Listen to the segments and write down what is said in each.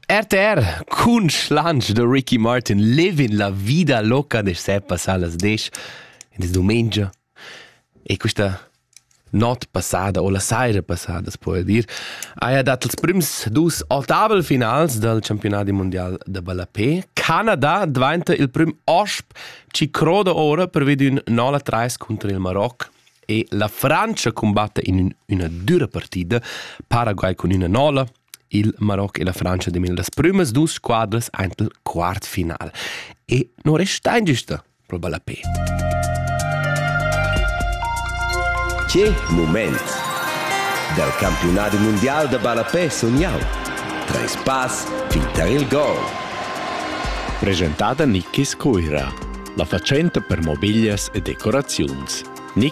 RTR, cun schlanch de Ricky Martin, living la vida loca de Seppa Salas Desch, in des domengia. E questa not passada, o la saira passada, si può dir, ha dat els prims dus ottavel finals del campionati mondial de Ballapé. Canada diventa il prim osp ci croda ora per vedere un 9-3 contro il Maroc. E la Francia combatte in una dura partita, Paraguay con una 9, il Maroc e la Francia di le prime due squadre al quart final. E non resta in giusta per Ballapé. Che moment del campionato mondiale de Ballapé sognau. Tra spas, finta il gol. Presentata Nickis Coira, la facenta per mobilias e decorazions.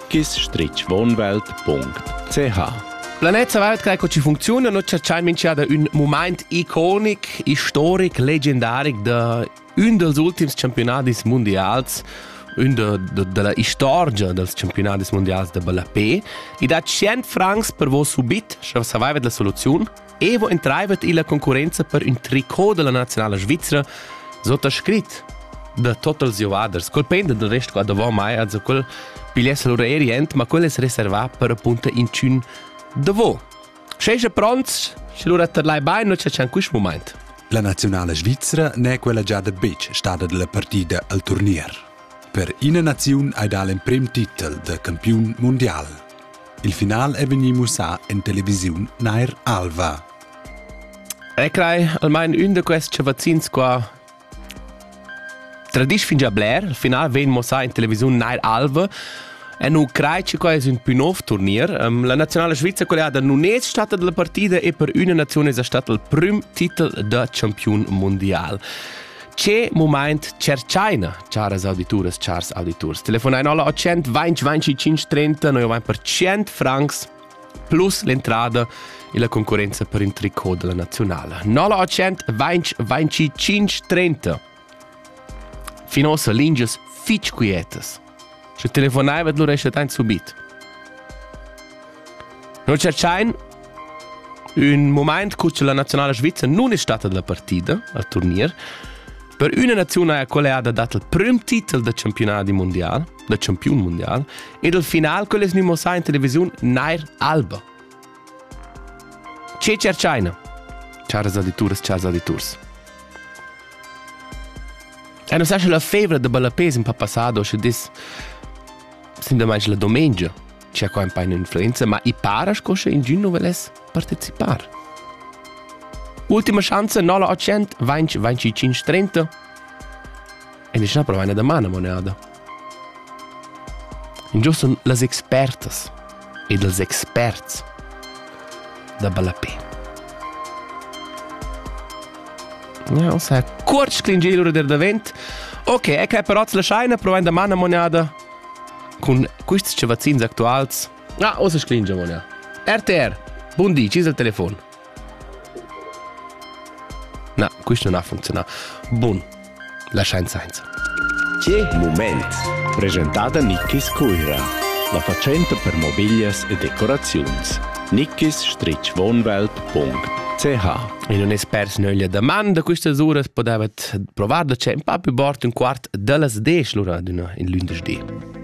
nickis-wohnwelt.ch. Planeta Welt che ci funziona, noi cerchiamo un moment iconic, storic, legendaric de un dels ultims campionati mondiali, della storia dels campionati mondiali de Ballapé. E da 100 francs per voi subit, se savaivet la soluzione, e voi entraivet in la concorrenza per un tricot della nazionale svizzera sottoscritto da tutti i giovaders. Quel pende del resto qua davò mai, also quel pigliesse loro erient, ma quel è riservato per appunto in cun davò. Se è pronto, se loro terlai bai, non c'è in questo momento. La nazionale svizzera ne è quella già da Beach, stata della partita al turnier. Per una nazione ha dato il primo titolo di campione mondiale. Il finale è venuto usato in televisione nair Alva. Ecco, almeno un di questi cavazzins qua tradisce fin già Blair, il finale viene usato in televisione nair Alva. E non credo che questo è un più nuovo turnier. La nazionale svizzera non è stata della partita e per una nazione è stato il primo titolo da campione mondiale. C'è momento cercaina, caras auditores, chars auditors. Telefonai 800 20 25 30, noi abbiamo per 100 francs plus l'entrata e la concorrenza per un tricot della nazionale. 800 20 25 30. Finosa linges fitch quietas. Se telefonai vet lo rescetain subit. Noi cercain un moment che la nazionale svizzera non è stata della partita al turnier. Per una nazione quale ha dato il primo titolo del campionato mondiale, del campione mondiale, e del finale quelle sono mostrate in televisione nair Alba. C'è cercaina. Caras auditores. E non sai se la febbre de Ballapé in passato, se dis sin mai la domenica, c'è qua un po' influenza, ma i paras che in giugno veles partecipare. Ultima chance, 800 20 25 30. E non provare una domanda, moneda. In giù sono le expertas e gli esperti da Ballapé. Non sai, curz clingelo del davent. Ok, ecco però la scheina, provare una domanda, moneda. Con questi cavazzins attuali. Ah, osa sclinge, moneda. RTR, buondì, ci è il telefono. No, questo non ha funzionato. Buon, lascia in senza. Che moment. Presentata Nickis Coira, la facenta per mobilias e decorazions. nickis-wohnwelt.ch. E non è sperso nella domanda, queste ore potete provare, c'è un po' più bordo un quart delle 10 l'ora in lunedì.